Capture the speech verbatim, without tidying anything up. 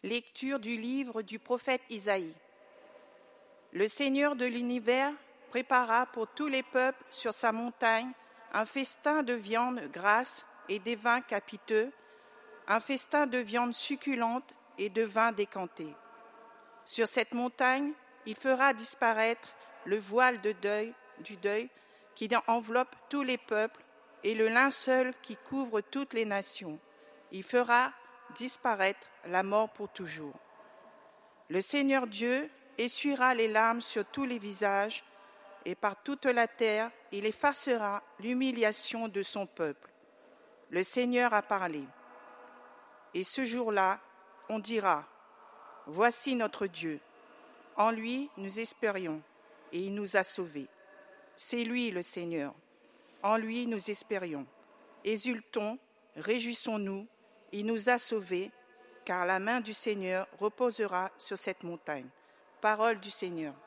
Lecture du livre du prophète Isaïe. Le Seigneur de l'univers prépara pour tous les peuples sur sa montagne un festin de viande grasse et des vins capiteux, un festin de viande succulente et de vin décanté. Sur cette montagne, il fera disparaître le voile de deuil, du deuil qui enveloppe tous les peuples et le linceul qui couvre toutes les nations. Il fera disparaître la mort pour toujours. Le Seigneur Dieu essuiera les larmes sur tous les visages et par toute la terre, il effacera l'humiliation de son peuple. Le Seigneur a parlé. Et ce jour-là, on dira, « Voici notre Dieu. En lui, nous espérions et il nous a sauvés. C'est lui le Seigneur. En lui, nous espérions. Exultons, réjouissons-nous. Il nous a sauvés, car la main du Seigneur reposera sur cette montagne. » Parole du Seigneur.